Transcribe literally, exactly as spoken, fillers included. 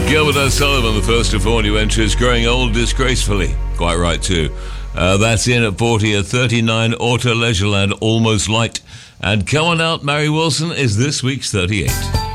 Gilbert O'Sullivan, the first of four new entries, growing old disgracefully. Quite right, too. Uh, that's in at forty, at thirty-nine, Auto Leisureland, Almost Light. And coming out, Mary Wilson, is this week's thirty-eight.